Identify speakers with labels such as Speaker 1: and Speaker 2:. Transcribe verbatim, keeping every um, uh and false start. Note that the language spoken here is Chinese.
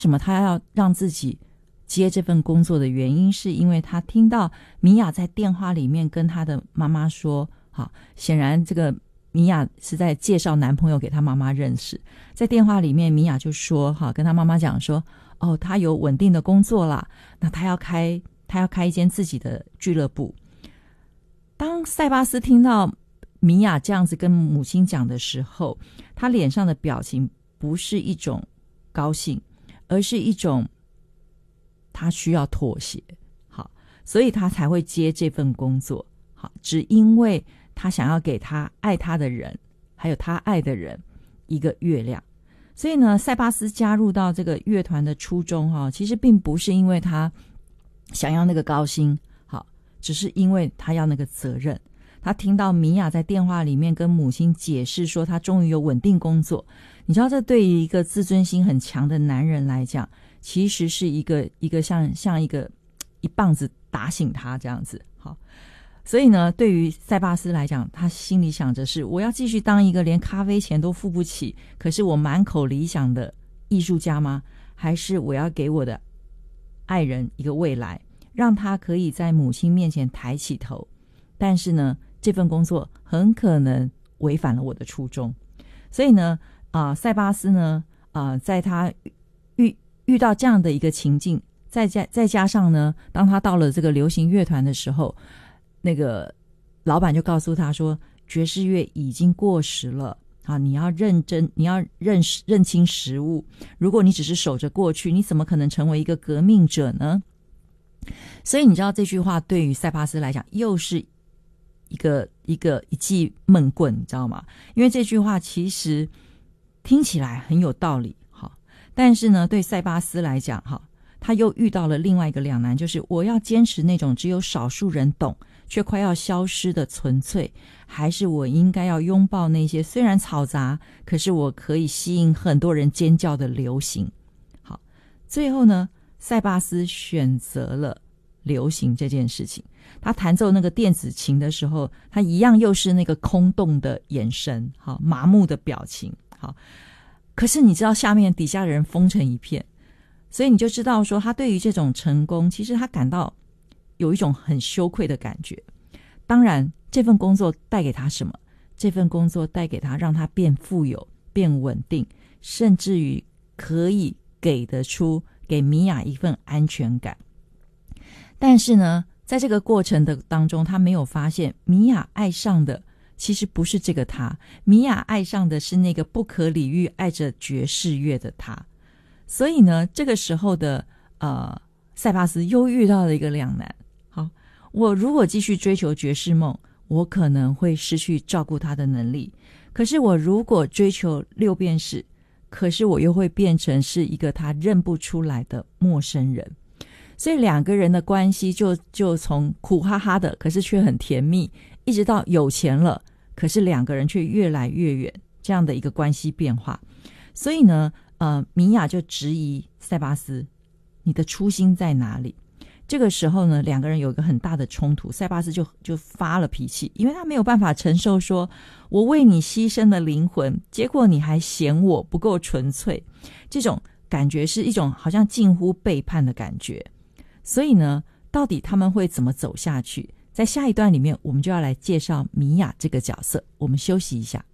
Speaker 1: 什么他要让自己接这份工作的原因，是因为他听到米娅在电话里面跟他的妈妈说，好，显然这个米娅是在介绍男朋友给他妈妈认识。在电话里面，米娅就说，好，跟他妈妈讲说，哦，他有稳定的工作啦，那他要开他要开一间自己的俱乐部。当塞巴斯听到米娅这样子跟母亲讲的时候，他脸上的表情不是一种高兴，而是一种他需要妥协。好，所以他才会接这份工作。好，只因为他想要给他爱他的人还有他爱的人一个月亮。所以呢，塞巴斯加入到这个乐团的初衷，哈，其实并不是因为他想要那个高薪，好，只是因为他要那个责任。他听到米娅在电话里面跟母亲解释说他终于有稳定工作，你知道这对于一个自尊心很强的男人来讲，其实是一个一个像像一个一棒子打醒他这样子。好，所以呢，对于塞巴斯来讲，他心里想着是，我要继续当一个连咖啡钱都付不起，可是我满口理想的艺术家吗？还是我要给我的爱人一个未来，让他可以在母亲面前抬起头？但是呢，这份工作很可能违反了我的初衷。所以呢，啊、呃，塞巴斯呢，啊、呃，在他遇遇到这样的一个情境，再加再加上呢，当他到了这个流行乐团的时候，那个老板就告诉他说，爵士乐已经过时了啊，你要认真，你要认识认清时务。如果你只是守着过去，你怎么可能成为一个革命者呢？所以你知道这句话对于塞巴斯来讲，又是一个一个一记闷棍，你知道吗？因为这句话其实听起来很有道理，好，但是呢，对塞巴斯来讲，哈，他又遇到了另外一个两难，就是我要坚持那种只有少数人懂却快要消失的纯粹，还是我应该要拥抱那些虽然嘈杂，可是我可以吸引很多人尖叫的流行。好，最后呢，塞巴斯选择了流行这件事情。他弹奏那个电子琴的时候，他一样又是那个空洞的眼神，好，麻木的表情，好。可是你知道下面底下的人疯成一片，所以你就知道说他对于这种成功，其实他感到有一种很羞愧的感觉。当然这份工作带给他什么？这份工作带给他让他变富有，变稳定，甚至于可以给得出给米娅一份安全感。但是呢，在这个过程的当中，他没有发现米娅爱上的其实不是这个他，米娅爱上的是那个不可理喻爱着爵士乐的他。所以呢，这个时候的呃塞巴斯又遇到了一个两难。好，我如果继续追求爵士梦，我可能会失去照顾他的能力，可是我如果追求六便士，可是我又会变成是一个他认不出来的陌生人。所以两个人的关系就就从苦哈哈的，可是却很甜蜜，一直到有钱了，可是两个人却越来越远，这样的一个关系变化。所以呢，呃，米娅就质疑塞巴斯，你的初心在哪里？这个时候呢，两个人有一个很大的冲突，塞巴斯就就发了脾气，因为他没有办法承受说，我为你牺牲了灵魂，结果你还嫌我不够纯粹，这种感觉是一种好像近乎背叛的感觉。所以呢，到底他们会怎么走下去？在下一段里面，我们就要来介绍米娅这个角色。我们休息一下。